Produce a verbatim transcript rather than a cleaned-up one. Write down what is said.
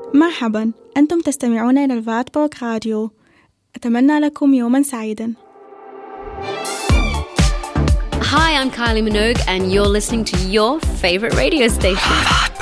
مرحبا، أنتم تستمعون إلى الفاتبورغ راديو. أتمنى لكم يوما سعيدا. Hi, I'm Kylie Minogue and you're listening to your favorite radio station.